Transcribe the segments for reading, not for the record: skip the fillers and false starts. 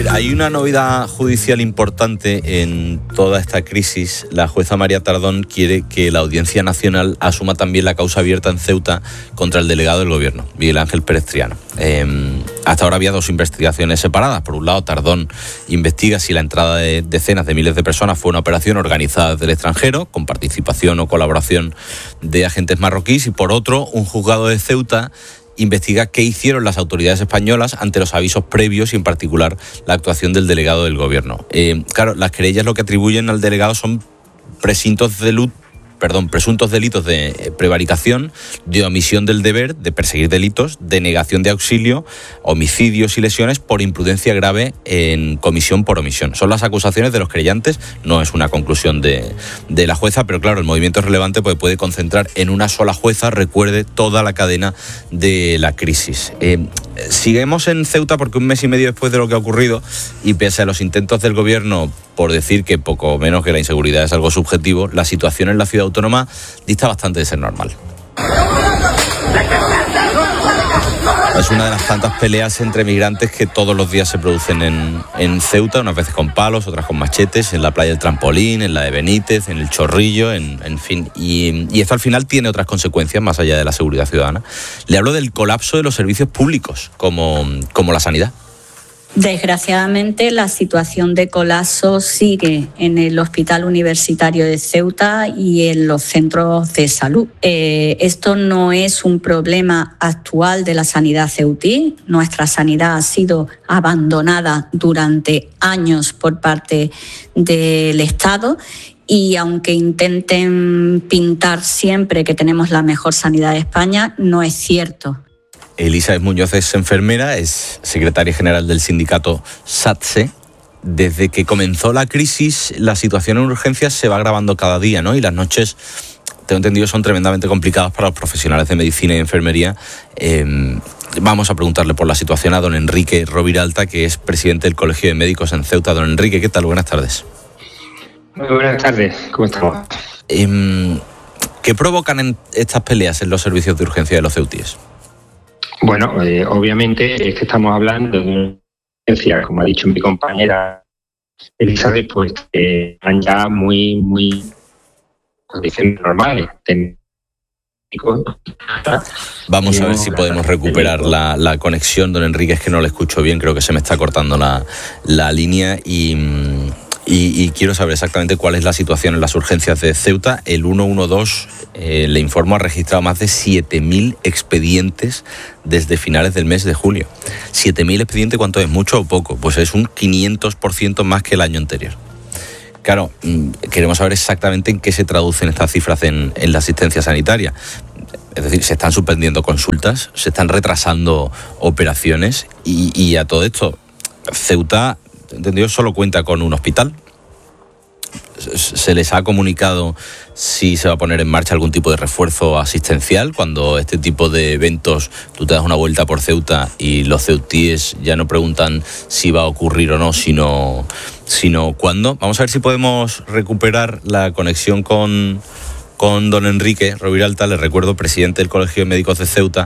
Hay una novedad judicial importante en toda esta crisis. La jueza María Tardón quiere que la Audiencia Nacional asuma también la causa abierta en Ceuta contra el delegado del Gobierno, Miguel Ángel Pérez Triano. Hasta ahora había dos investigaciones separadas. Por un lado, Tardón investiga si la entrada de decenas de miles de personas fue una operación organizada desde el extranjero, con participación o colaboración de agentes marroquíes, y por otro, un juzgado de Ceuta investiga qué hicieron las autoridades españolas ante los avisos previos y, en particular, la actuación del delegado del Gobierno. Claro, las querellas lo que atribuyen al delegado son presuntos delitos de prevaricación, de omisión del deber, de perseguir delitos, de negación de auxilio, homicidios y lesiones por imprudencia grave en comisión por omisión. Son las acusaciones de los querellantes, no es una conclusión de la jueza, pero claro, el movimiento es relevante porque puede concentrar en una sola jueza, recuerde, toda la cadena de la crisis. Seguimos en Ceuta porque un mes y medio después de lo que ha ocurrido, y pese a los intentos del Gobierno por decir que poco menos que la inseguridad es algo subjetivo, la situación en la ciudad autónoma dista bastante de ser normal. Es una de las tantas peleas entre migrantes que todos los días se producen en Ceuta, unas veces con palos, otras con machetes, en la playa del Trampolín, en la de Benítez, en el Chorrillo, en fin. Y esto al final tiene otras consecuencias más allá de la seguridad ciudadana. Le hablo del colapso de los servicios públicos, como la sanidad. Desgraciadamente, la situación de colapso sigue en el Hospital Universitario de Ceuta y en los centros de salud. Esto no es un problema actual de la sanidad ceutí. Nuestra sanidad ha sido abandonada durante años por parte del Estado. Y aunque intenten pintar siempre que tenemos la mejor sanidad de España, no es cierto. Elizabeth Muñoz es enfermera, es secretaria general del sindicato SATSE. Desde que comenzó la crisis, la situación en urgencias se va agravando cada día, ¿no? Y las noches, tengo entendido, son tremendamente complicadas para los profesionales de medicina y enfermería. Vamos a preguntarle por la situación a don Enrique Roviralta, que es presidente del Colegio de Médicos en Ceuta. Don Enrique, ¿qué tal? Buenas tardes. Muy buenas tardes, ¿cómo estamos? ¿Qué provocan estas peleas en los servicios de urgencia de los ceutíes? Bueno, obviamente es que estamos hablando de una urgencia, como ha dicho mi compañera Elizabeth, pues están ya muy condiciones normales. Vamos a ver si podemos recuperar la conexión, don Enrique, es que no le escucho bien, creo que se me está cortando la línea y quiero saber exactamente cuál es la situación en las urgencias de Ceuta. El 112, le informo, ha registrado más de 7.000 expedientes desde finales del mes de julio. 7.000 expedientes, ¿cuánto es? ¿Mucho o poco? Pues es un 500% más que el año anterior. Claro, queremos saber exactamente en qué se traducen estas cifras en la asistencia sanitaria. Es decir, se están suspendiendo consultas, se están retrasando operaciones y a todo esto, Ceuta, entendido, solo cuenta con un hospital. ¿Se les ha comunicado si se va a poner en marcha algún tipo de refuerzo asistencial cuando este tipo de eventos, tú te das una vuelta por Ceuta y los ceutíes ya no preguntan si va a ocurrir o no, sino cuándo? Vamos a ver si podemos recuperar la conexión con don Enrique Roviralta, les recuerdo, presidente del Colegio de Médicos de Ceuta.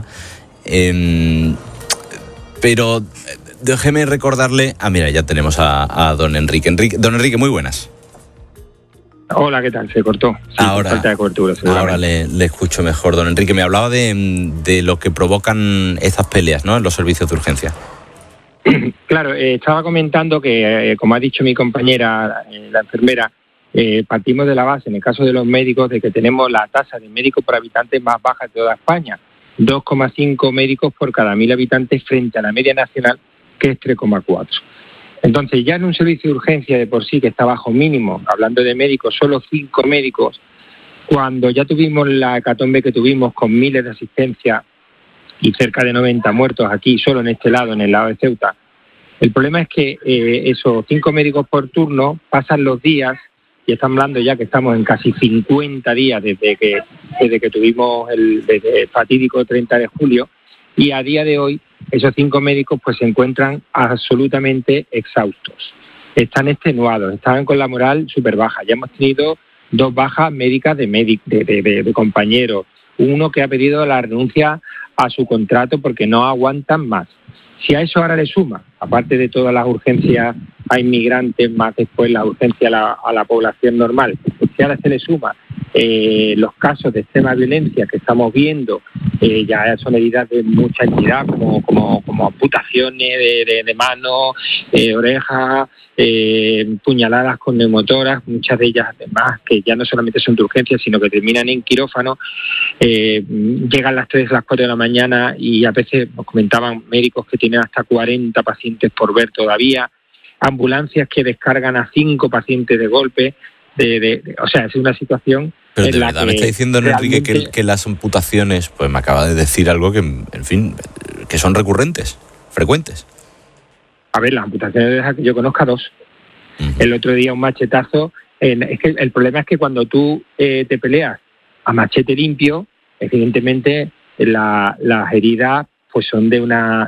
Pero déjeme recordarle... mira, ya tenemos a don Enrique. Don Enrique, muy buenas. Hola, ¿qué tal? Se cortó. Sí, ahora, falta de cobertura, ahora le escucho mejor, don Enrique. Me hablaba de lo que provocan estas peleas, ¿no?, en los servicios de urgencia. Claro, estaba comentando que, como ha dicho mi compañera, la enfermera, partimos de la base, en el caso de los médicos, de que tenemos la tasa de médicos por habitante más baja de toda España. 2,5 médicos por cada 1.000 habitantes frente a la media nacional, que es 3,4. Entonces, ya en un servicio de urgencia de por sí que está bajo mínimo, hablando de médicos, solo 5 médicos, cuando ya tuvimos la hecatombe que tuvimos con miles de asistencias y cerca de 90 muertos aquí, solo en este lado, en el lado de Ceuta. El problema es que esos 5 médicos por turno pasan los días, y estamos hablando ya que estamos en casi 50 días desde que tuvimos el fatídico 30 de julio, y a día de hoy esos 5 médicos pues se encuentran absolutamente exhaustos. Están extenuados, están con la moral súper baja. Ya hemos tenido 2 bajas médicas de compañeros. Uno que ha pedido la renuncia a su contrato porque no aguantan más. Si a eso ahora le suma, aparte de todas las urgencias a inmigrantes, más después la urgencia a la población normal, si ahora se le suma los casos de extrema violencia que estamos viendo, ya son heridas de mucha entidad, como amputaciones de manos, orejas, puñaladas con neumotoras, muchas de ellas además que ya no solamente son de urgencia, sino que terminan en quirófano. Llegan las 3, las 4 de la mañana y a veces nos comentaban médicos que tienen hasta 40 pacientes por ver todavía, ambulancias que descargan a 5 pacientes de golpe, o sea, es una situación. Pero de verdad me está diciendo Enrique que las amputaciones, pues me acaba de decir algo que, en fin, que son recurrentes, frecuentes. A ver, las amputaciones de las que yo conozca 2. El otro día un machetazo. Es que el problema es que cuando tú te peleas a machete limpio, evidentemente las heridas pues son de unas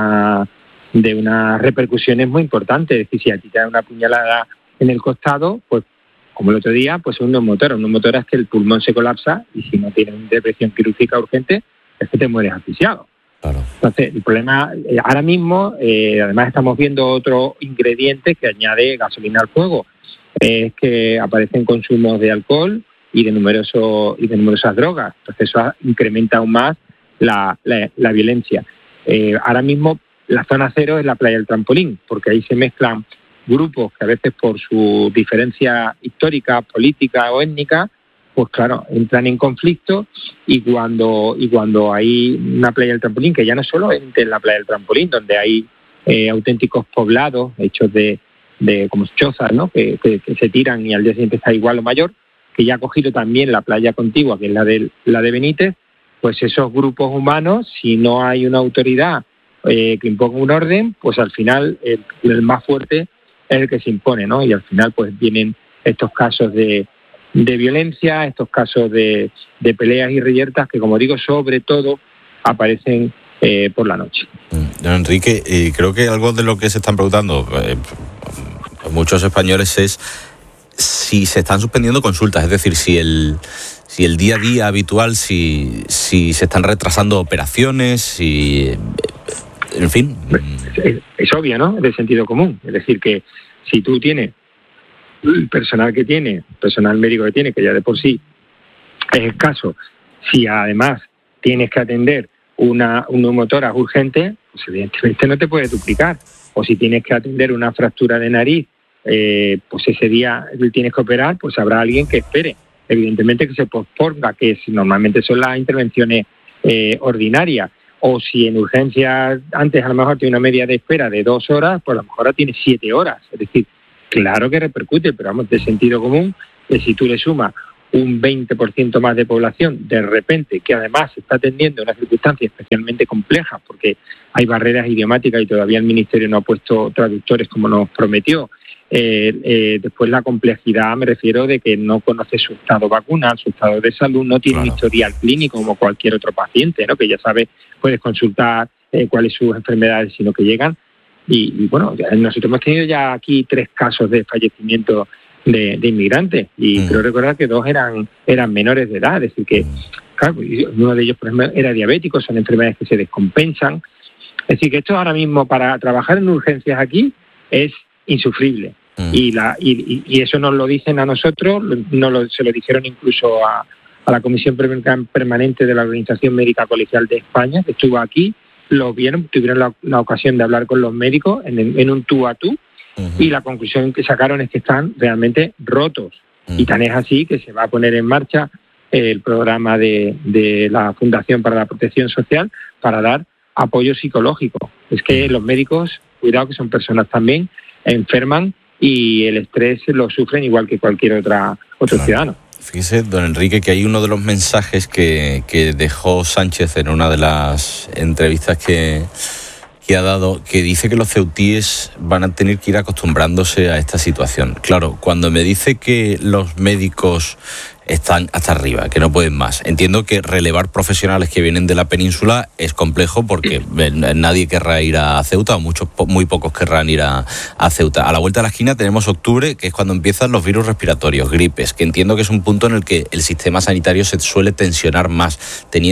repercusiones muy importantes. Es decir, si a ti te da una puñalada en el costado, pues como el otro día, pues un neumotora. Un neumotora es que el pulmón se colapsa y si no tienes intervención quirúrgica urgente, es que te mueres asfixiado. Claro. Entonces, el problema, ahora mismo, además estamos viendo otro ingrediente que añade gasolina al fuego, es que aparecen consumos de alcohol y de numerosas drogas. Entonces, eso incrementa aún más la violencia. Ahora mismo, la zona cero es la playa del Trampolín, porque ahí se mezclan grupos que a veces por su diferencia histórica, política o étnica, pues claro, entran en conflicto y cuando hay una playa del Trampolín, que ya no solo es la playa del Trampolín, donde hay auténticos poblados hechos de como chozas, ¿no? Que se tiran y al día siguiente está igual o mayor, que ya ha cogido también la playa contigua, que es la de Benítez, pues esos grupos humanos, si no hay una autoridad que imponga un orden, pues al final el más fuerte es el que se impone, ¿no? Y al final pues vienen estos casos de violencia, estos casos de peleas y reyertas que, como digo, sobre todo aparecen por la noche. Don Enrique, creo que algo de lo que se están preguntando muchos españoles es si se están suspendiendo consultas, es decir, si el día a día habitual, si se están retrasando operaciones, si... En fin. Es obvio, ¿no? Es de sentido común. Es decir, que si tú tienes el personal médico que tiene, que ya de por sí es escaso, si además tienes que atender una neumotora urgente, pues evidentemente no te puedes duplicar. O si tienes que atender una fractura de nariz, pues ese día tienes que operar, pues habrá alguien que espere. Evidentemente que se posponga, que normalmente son las intervenciones ordinarias. O si en urgencias antes a lo mejor tiene una media de espera de 2 horas, pues a lo mejor ahora tiene 7 horas. Es decir, claro que repercute, pero vamos, de sentido común, que si tú le sumas un 20% más de población, de repente, que además se está atendiendo una circunstancia especialmente compleja, porque hay barreras idiomáticas y todavía el Ministerio no ha puesto traductores como nos prometió. Después la complejidad, me refiero de que no conoce su estado vacunal, su estado de salud, no tiene un historial clínico como cualquier otro paciente, ¿no? Que ya sabe, puedes consultar cuáles son sus enfermedades, sino que llegan. Y bueno, nosotros hemos tenido ya aquí 3 casos de fallecimiento de inmigrantes y creo recordar que 2 eran menores de edad, es decir que claro, uno de ellos por ejemplo era diabético, son enfermedades que se descompensan. Es decir que esto ahora mismo para trabajar en urgencias aquí es insufrible. Y eso nos lo dicen a nosotros, se lo dijeron incluso a la Comisión Permanente de la Organización Médica Colegial de España, que estuvo aquí, lo vieron, tuvieron la ocasión de hablar con los médicos en un tú a tú, y la conclusión que sacaron es que están realmente rotos. Y tan es así que se va a poner en marcha el programa de la Fundación para la Protección Social para dar apoyo psicológico. Es que los médicos, cuidado que son personas también, enferman y el estrés lo sufren igual que cualquier otro ciudadano. Fíjese, don Enrique, que hay uno de los mensajes que dejó Sánchez en una de las entrevistas que ha dado, que dice que los ceutíes van a tener que ir acostumbrándose a esta situación. Claro, cuando me dice que los médicos están hasta arriba, que no pueden más. Entiendo que relevar profesionales que vienen de la península es complejo porque nadie querrá ir a Ceuta, o muy pocos querrán ir a Ceuta. A la vuelta de la esquina tenemos octubre, que es cuando empiezan los virus respiratorios, gripes, que entiendo que es un punto en el que el sistema sanitario se suele tensionar más, teniendo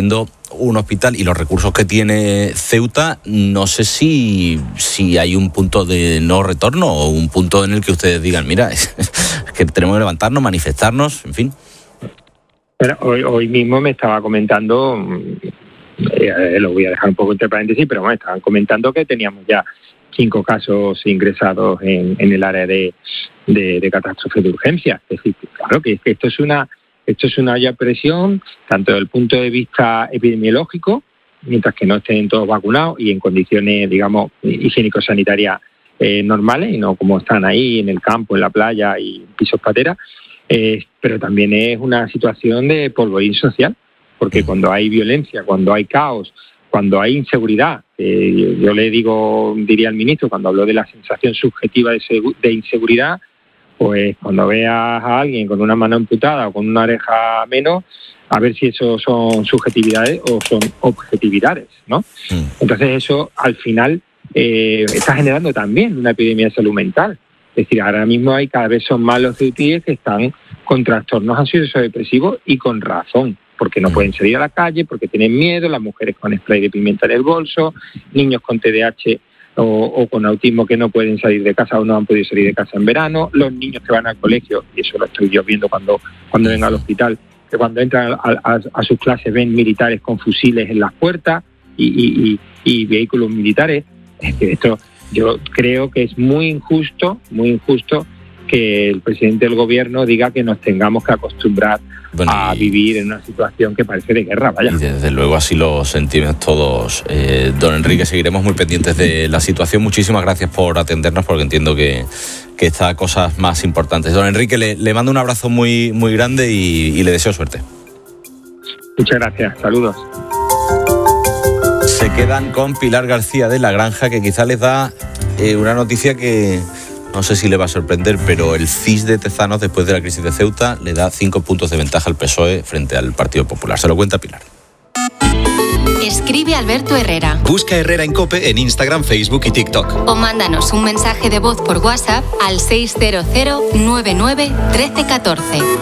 un hospital y los recursos que tiene Ceuta, no sé si hay un punto de no retorno o un punto en el que ustedes digan, mira, es que tenemos que levantarnos, manifestarnos, en fin. Pero hoy mismo me estaba comentando, lo voy a dejar un poco entre paréntesis, pero me estaban comentando que teníamos ya 5 casos ingresados en el área de catástrofe de urgencia. Es decir, claro que esto es una ya presión, tanto desde el punto de vista epidemiológico, mientras que no estén todos vacunados y en condiciones, digamos, higiénico-sanitarias normales, y no como están ahí en el campo, en la playa y en pisos pateras, pero también es una situación de polvorín social, porque cuando hay violencia, cuando hay caos, cuando hay inseguridad, yo diría al ministro, cuando habló de la sensación subjetiva de inseguridad, pues cuando veas a alguien con una mano amputada o con una oreja menos, a ver si eso son subjetividades o son objetividades, ¿no? Entonces eso al final está generando también una epidemia de salud mental. Es decir, ahora mismo cada vez son más los ceutíes que están con trastornos ansiosos depresivos y con razón, porque no pueden salir a la calle, porque tienen miedo, las mujeres con spray de pimienta en el bolso, niños con TDAH o con autismo que no pueden salir de casa o no han podido salir de casa en verano, los niños que van al colegio, y eso lo estoy yo viendo cuando vengo al hospital, que cuando entran a sus clases ven militares con fusiles en las puertas y vehículos militares. Es que esto yo creo que es muy injusto que el presidente del gobierno diga que nos tengamos que acostumbrar a vivir en una situación que parece de guerra, vaya. Y desde luego así lo sentimos todos. Don Enrique, seguiremos muy pendientes de la situación. Muchísimas gracias por atendernos, porque entiendo que está cosas más importantes. Don Enrique, le mando un abrazo muy, muy grande y le deseo suerte. Muchas gracias, saludos. Se quedan con Pilar García de La Granja, que quizá les da una noticia que no sé si le va a sorprender, pero el CIS de Tezanos, después de la crisis de Ceuta, le da 5 puntos de ventaja al PSOE frente al Partido Popular. Se lo cuenta Pilar. Escribe Alberto Herrera. Busca Herrera en COPE en Instagram, Facebook y TikTok. O mándanos un mensaje de voz por WhatsApp al 600 99 13 14.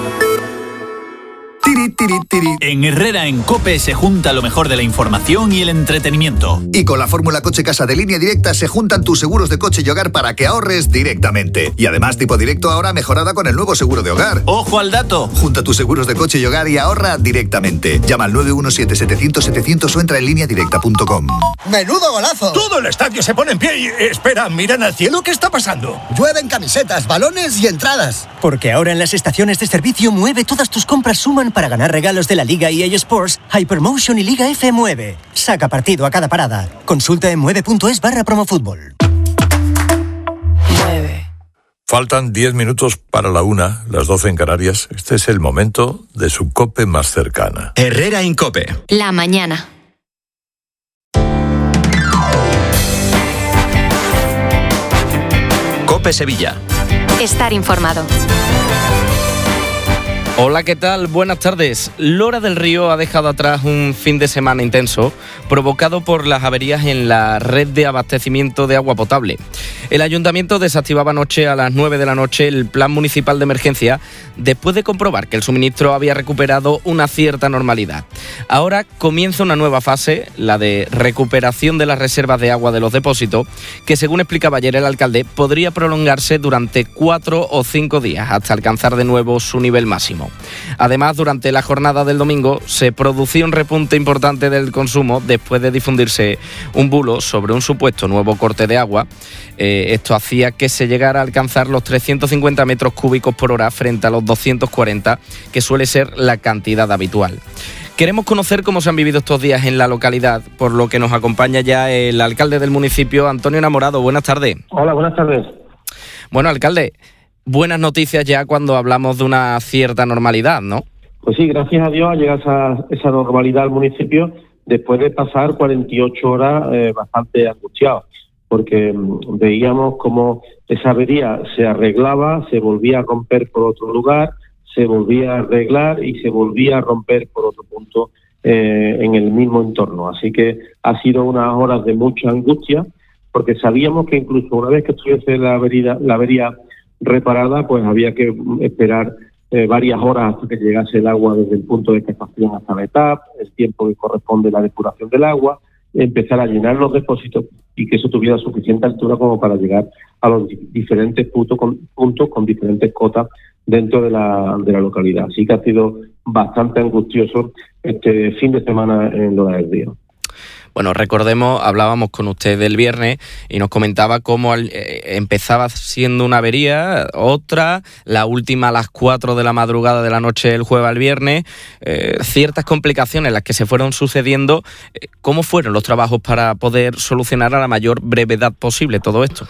En Herrera en COPE se junta lo mejor de la información y el entretenimiento. Y con la fórmula Coche Casa de Línea Directa se juntan tus seguros de coche y hogar para que ahorres directamente. Y además Tipo Directo ahora mejorada con el nuevo seguro de hogar. ¡Ojo al dato! Junta tus seguros de coche y hogar y ahorra directamente. Llama al 917-700-700 o entra en lineadirecta.com. ¡Menudo golazo! Todo el estadio se pone en pie y... Espera, miran al cielo, ¿qué está pasando? Llueven camisetas, balones y entradas. Porque ahora en las estaciones de servicio Mueve todas tus compras suman para ganar regalos de la Liga EA Sports, Hypermotion y Liga F Mueve. Saca partido a cada parada. Consulta en mueve.es/promofutbol. Faltan 10 minutos para la 1, las 12 en Canarias. Este es el momento de su COPE más cercana. Herrera en COPE. La mañana. COPE Sevilla. Estar informado. Hola, ¿qué tal? Buenas tardes. Lora del Río ha dejado atrás un fin de semana intenso provocado por las averías en la red de abastecimiento de agua potable. El ayuntamiento desactivaba anoche a las 9 de la noche el plan municipal de emergencia después de comprobar que el suministro había recuperado una cierta normalidad. Ahora comienza una nueva fase, la de recuperación de las reservas de agua de los depósitos, que según explicaba ayer el alcalde, podría prolongarse durante 4 o 5 días hasta alcanzar de nuevo su nivel máximo. Además, durante la jornada del domingo se producía un repunte importante del consumo después de difundirse un bulo sobre un supuesto nuevo corte de agua. Esto hacía que se llegara a alcanzar los 350 metros cúbicos por hora frente a los 240, que suele ser la cantidad habitual. Queremos conocer cómo se han vivido estos días en la localidad, por lo que nos acompaña ya el alcalde del municipio, Antonio Enamorado. Buenas tardes. Hola, buenas tardes. Bueno, alcalde, buenas noticias ya cuando hablamos de una cierta normalidad, ¿no? Pues sí, gracias a Dios ha llegado esa normalidad al municipio después de pasar 48 horas bastante angustiados, porque veíamos cómo esa avería se arreglaba, se volvía a romper por otro lugar, se volvía a arreglar y se volvía a romper por otro punto en el mismo entorno. Así que ha sido unas horas de mucha angustia, porque sabíamos que incluso una vez que estuviese la avería reparada, pues había que esperar varias horas hasta que llegase el agua desde el punto de captación hasta la etapa, el tiempo que corresponde a la depuración del agua, empezar a llenar los depósitos y que eso tuviera suficiente altura como para llegar a los diferentes puntos con diferentes cotas dentro de la localidad. Así que ha sido bastante angustioso este fin de semana en Lora del Río. Bueno, recordemos, hablábamos con usted el viernes y nos comentaba cómo empezaba siendo una avería, otra, la última a las 4 de la madrugada de la noche del jueves al viernes, ciertas complicaciones las que se fueron sucediendo. ¿Cómo fueron los trabajos para poder solucionar a la mayor brevedad posible todo esto?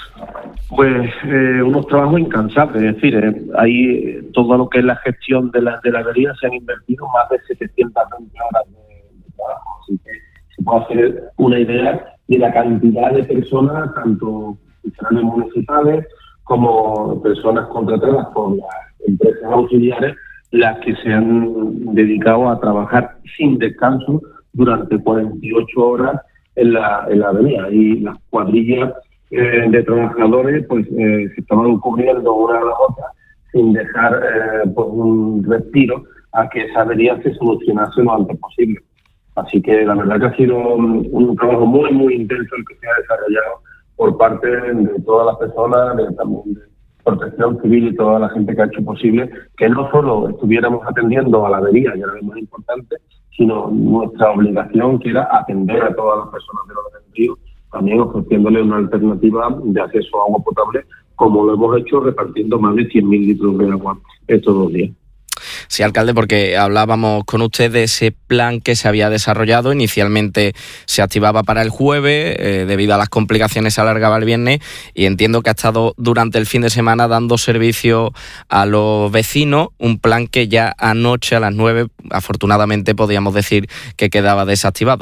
Pues unos trabajos incansables, es decir, ahí todo lo que es la gestión de la avería se han invertido más de 720 horas de trabajo, así que se puede hacer una idea de la cantidad de personas, tanto funcionarios municipales como personas contratadas por las empresas auxiliares, las que se han dedicado a trabajar sin descanso durante 48 horas en la avenida. Y las cuadrillas de trabajadores pues se estaban cubriendo una a la otra sin dejar pues un respiro a que esa avería se solucionase lo antes posible. Así que la verdad que ha sido un trabajo muy, muy intenso el que se ha desarrollado por parte de todas las personas, también de Protección Civil y toda la gente que ha hecho posible que no solo estuviéramos atendiendo a la avería, ya era lo más importante, sino nuestra obligación, que era atender a todas las personas de Lora del Río, también ofreciéndole una alternativa de acceso a agua potable, como lo hemos hecho repartiendo más de 100.000 litros de agua estos 2 días. Sí, alcalde, porque hablábamos con usted de ese plan que se había desarrollado. Inicialmente se activaba para el jueves, debido a las complicaciones se alargaba el viernes, y entiendo que ha estado durante el fin de semana dando servicio a los vecinos, un plan que ya anoche a las 9, afortunadamente, podíamos decir que quedaba desactivado.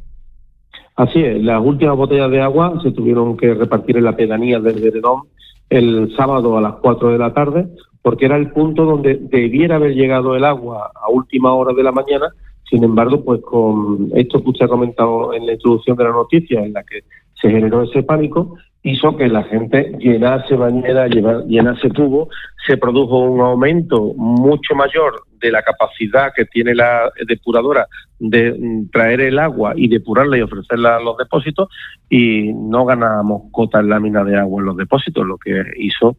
Así es, las últimas botellas de agua se tuvieron que repartir en la pedanía del Veredón el sábado a las 4 de la tarde, porque era el punto donde debiera haber llegado el agua a última hora de la mañana. Sin embargo, pues con esto que usted ha comentado en la introducción de la noticia, en la que se generó ese pánico, hizo que la gente llenase bañera, llenase tubo, se produjo un aumento mucho mayor de la capacidad que tiene la depuradora de traer el agua y depurarla y ofrecerla a los depósitos, y no ganábamos cota en lámina de agua en los depósitos, lo que hizo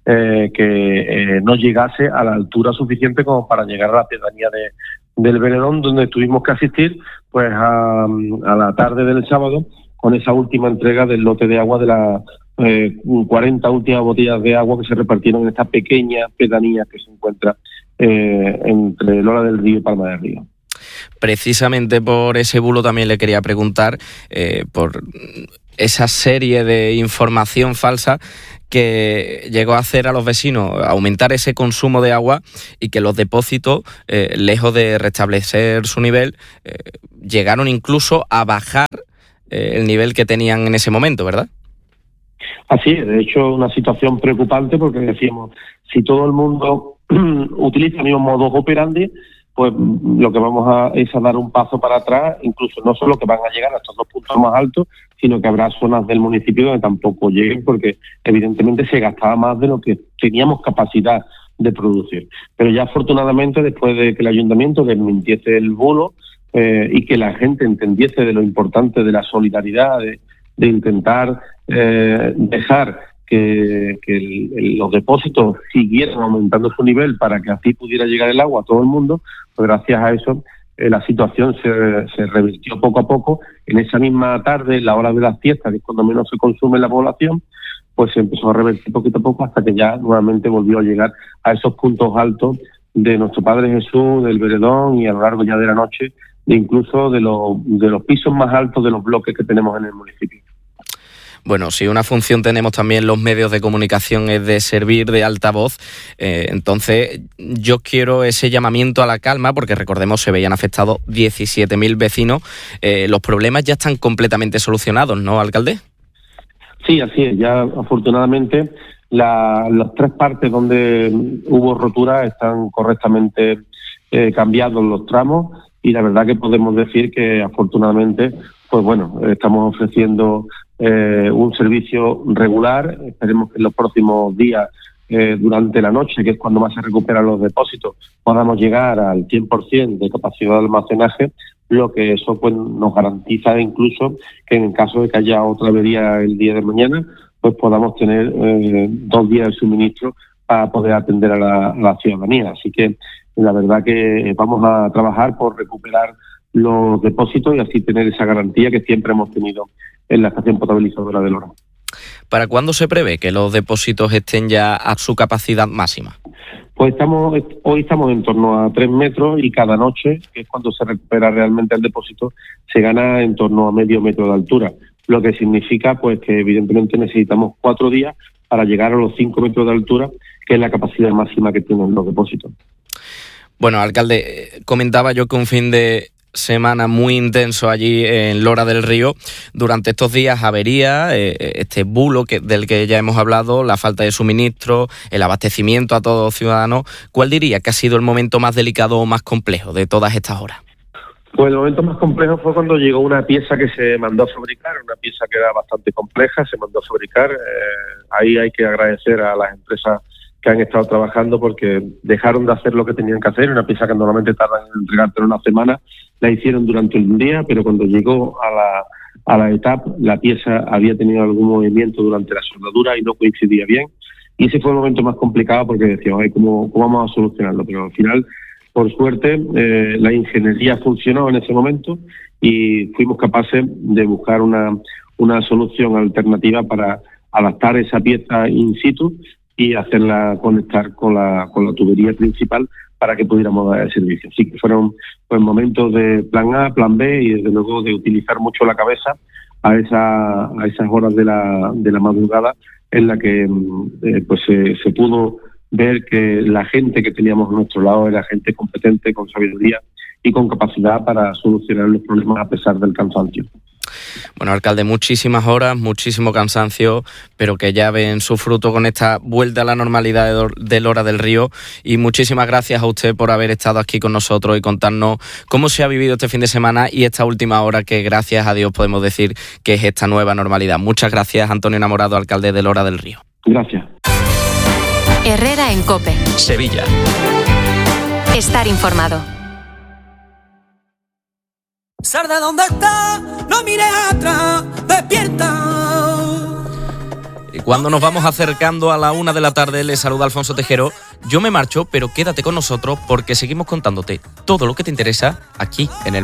que no llegase a la altura suficiente como para llegar a la pedanía del Veredón, donde tuvimos que asistir pues a la tarde del sábado con esa última entrega del lote de agua de las 40 últimas botellas de agua que se repartieron en esta pequeña pedanía que se encuentra entre Lora del Río y Palma del Río. Precisamente por ese bulo también le quería preguntar por esa serie de información falsa que llegó a hacer a los vecinos aumentar ese consumo de agua, y que los depósitos, lejos de restablecer su nivel, llegaron incluso a bajar el nivel que tenían en ese momento, ¿verdad? Así es, de hecho una situación preocupante, porque decíamos, si todo el mundo utiliza el mismo modus operandi, pues lo que vamos es a dar un paso para atrás, incluso no solo que van a llegar a estos 2 puntos más altos, sino que habrá zonas del municipio donde tampoco lleguen, porque evidentemente se gastaba más de lo que teníamos capacidad de producir. Pero ya afortunadamente, después de que el ayuntamiento desmintiese el bulo y que la gente entendiese de lo importante de la solidaridad, de intentar dejar que los depósitos siguieran aumentando su nivel para que así pudiera llegar el agua a todo el mundo, pues gracias a eso la situación se revirtió poco a poco. En esa misma tarde, en la hora de las fiestas, que es cuando menos se consume en la población, pues se empezó a revertir poquito a poco hasta que ya nuevamente volvió a llegar a esos puntos altos de Nuestro Padre Jesús, del Veredón, y a lo largo ya de la noche, de incluso de los pisos más altos de los bloques que tenemos en el municipio. Bueno, si una función tenemos también los medios de comunicación es de servir de altavoz, entonces yo quiero ese llamamiento a la calma, porque recordemos se veían afectados 17.000 vecinos. Los problemas ya están completamente solucionados, ¿no, alcalde? Sí, así es. Ya afortunadamente las 3 partes donde hubo rotura están correctamente cambiados los tramos, y la verdad que podemos decir que afortunadamente, pues bueno, estamos ofreciendo un servicio regular. Esperemos que en los próximos días durante la noche, que es cuando más se recuperan los depósitos, podamos llegar al 100% de capacidad de almacenaje, lo que eso pues nos garantiza incluso que en el caso de que haya otra avería el día de mañana, pues podamos tener 2 días de suministro para poder atender a la ciudadanía. Así que la verdad que vamos a trabajar por recuperar los depósitos y así tener esa garantía que siempre hemos tenido en la estación potabilizadora de Lora. ¿Para cuándo se prevé que los depósitos estén ya a su capacidad máxima? Pues hoy estamos en torno a 3 metros y cada noche, que es cuando se recupera realmente el depósito, se gana en torno a medio metro de altura, lo que significa pues que evidentemente necesitamos 4 días para llegar a los 5 metros de altura, que es la capacidad máxima que tienen los depósitos. Bueno, alcalde, comentaba yo que un fin de semana muy intenso allí en Lora del Río. Durante estos días avería, este bulo del que ya hemos hablado, la falta de suministro, el abastecimiento a todos los ciudadanos. ¿Cuál diría que ha sido el momento más delicado o más complejo de todas estas horas? Pues el momento más complejo fue cuando llegó una pieza que se mandó a fabricar, una pieza que era bastante compleja, se mandó a fabricar. Ahí hay que agradecer a las empresas que han estado trabajando porque dejaron de hacer lo que tenían que hacer. Una pieza que normalmente tardan en entregarte en una semana, la hicieron durante un día, pero cuando llegó a la etapa, la pieza había tenido algún movimiento durante la soldadura y no coincidía bien. Y ese fue el momento más complicado porque decíamos, ¿cómo vamos a solucionarlo? Pero al final, por suerte, la ingeniería funcionó en ese momento y fuimos capaces de buscar una solución alternativa para adaptar esa pieza in situ y hacerla conectar con la tubería principal para que pudiéramos dar el servicio. Así que fueron pues momentos de plan A, plan B y desde luego de utilizar mucho la cabeza a esas horas de la madrugada en la que pues se pudo ver que la gente que teníamos a nuestro lado era gente competente, con sabiduría y con capacidad para solucionar los problemas a pesar del cansancio. Bueno, alcalde, muchísimas horas, muchísimo cansancio, pero que ya ven su fruto con esta vuelta a la normalidad de Lora del Río. Y muchísimas gracias a usted por haber estado aquí con nosotros y contarnos cómo se ha vivido este fin de semana y esta última hora que, gracias a Dios, podemos decir que es esta nueva normalidad. Muchas gracias, Antonio Enamorado, alcalde de Lora del Río. Gracias. Herrera en COPE. Sevilla. Estar informado. Sarda, ¿dónde está? No mires atrás, despierta. Y cuando nos vamos acercando a la 1 de la tarde, le saluda Alfonso Tejero. Yo me marcho, pero quédate con nosotros porque seguimos contándote todo lo que te interesa aquí en el